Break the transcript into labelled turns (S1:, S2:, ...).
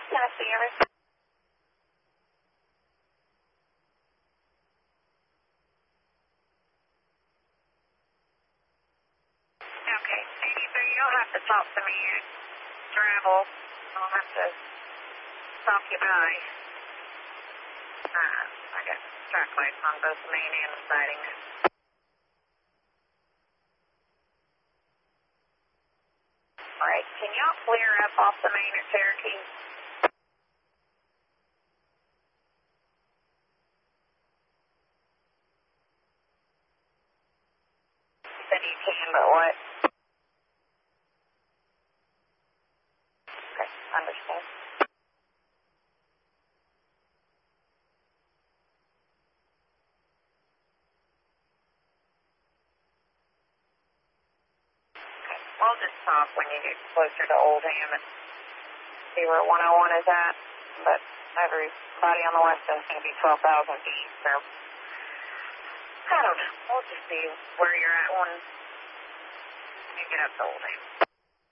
S1: Tennessee, everything. Okay, Sadie, so you don't have to talk to me. Travel. I'll have to stop you by. I got track lights on both the main and the siding. Alright, can y'all clear up off the main at Cherokee? You said you can, but what? Okay, understand. Okay, we'll just talk when you get closer to Oldham and see where 101 is at. But everybody on the west end is going to be 12,000 feet, so I don't know. We'll just see where you're at when you get up to Oldham.